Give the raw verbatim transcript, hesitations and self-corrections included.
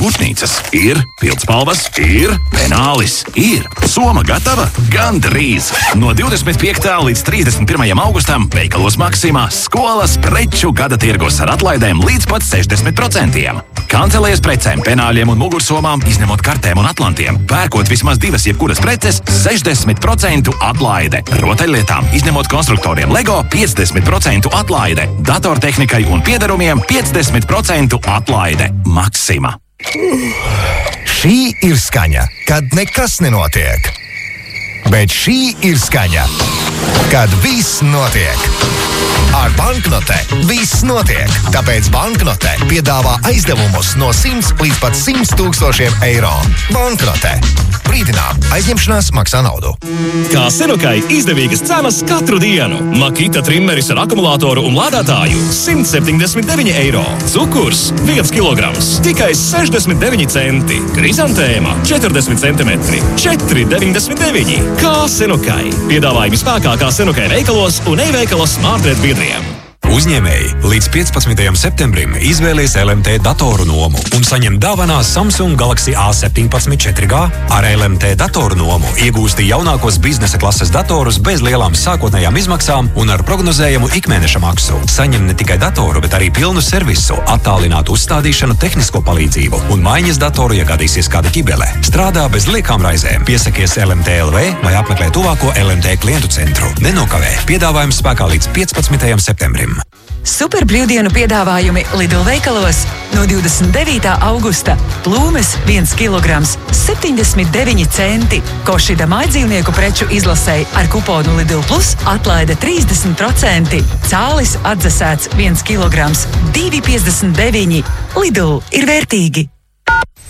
putnīcas, ir pildspalvas, ir penālis, ir soma gatava gandrīz. No divdesmit piektā līdz trīsdesmit pirmajam augustam veikalos Maksimā skolas preču gada tirgus ar atlaidēm līdz pat sešdesmit procentiem. Kancelējas precēm, penāļiem un mugursomām, izņemot kartēm un atlantiem. Pērkot vismaz divas jebkuras preces, sešdesmit procentu atlaide. Rotaļlietām, izņemot konstruktoriem Lego, piecdesmit procentu atlaide. Datortehnikai un piederumiem piecdesmit procentu atlaide. Maksima. Šī ir skaņa, kad nekas nenotiek. Bet šī ir skaņa, kad viss notiek. Ar banknote viss notiek, tāpēc banknote piedāvā aizdevumus no simts līdz pat simts tūkstošiem eiro. Banknote. Brīdinām, aizņemšanās maksā naudu. Kā Senukai izdevīgas cenas katru dienu. Makita trimmeris ar akumulātoru un lādētāju simt septiņdesmit deviņi eiro. Cukurs viens kilograms tikai sešdesmit deviņi centi. Krizantēma četrdesmit centimetri četri deviņdesmit deviņi. Kā Senukai. Piedāvājumi spēkā kā Senukai veikalos un e-veikalos Smartred biedriem. Uzņēmēji līdz piecpadsmitajam septembrim izvēlies L M T datoru nomu un saņem dāvanā Samsung Galaxy A septiņpadsmit četri G. Ar L M T datoru nomu iegūsti jaunākos biznesa klases datorus bez lielām sākotnējām izmaksām un ar prognozējumu ikmēneša maksu. Saņem ne tikai datoru, bet arī pilnu servisu, attālinātu uzstādīšanu, tehnisko palīdzību un maiņas datoru, ja gadīsies kāda ķibele. Strādā bez liekām raizēm. Piesakies L M T L V vai apmeklē tuvāko L M T klientu centru. Nenokavē. Piedāvājums spēkā līdz piecpadsmitajam septembrim. Super brīvdienu piedāvājumi Lidl veikalos no divdesmit devītā augusta. Plūmes viens kilograms septiņdesmit deviņi centi. Košida mājdzīvnieku preču izlasei ar kuponu Lidl Plus atlaide trīsdesmit procenti. Cālis atdzesēts viens kilograms divi piecdesmit deviņi. Lidl ir vērtīgi.